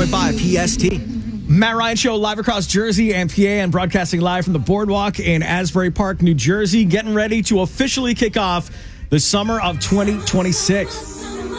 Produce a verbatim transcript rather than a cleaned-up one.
point five P S T. Matt Ryan Show live across Jersey and P A and broadcasting live from the Boardwalk in Asbury Park, New Jersey, getting ready to officially kick off the summer of twenty twenty-six.